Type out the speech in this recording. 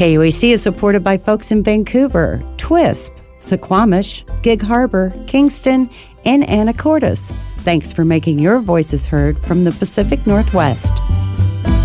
KUAC is supported by folks in Vancouver, Twisp, Suquamish, Gig Harbor, Kingston, and Anacortes. Thanks for making your voices heard from the Pacific Northwest.